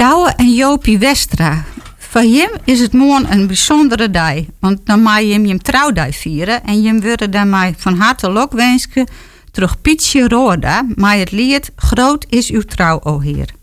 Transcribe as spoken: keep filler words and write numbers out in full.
Douwe en Jopie Westra. Voor hem is het morgen een bijzondere dag. Want dan mag je hem je trouwdag vieren. En je willen dan mij van harte lokwensen terug Pietje Roorda. Maar het lied Groot is uw trouw, o Heer.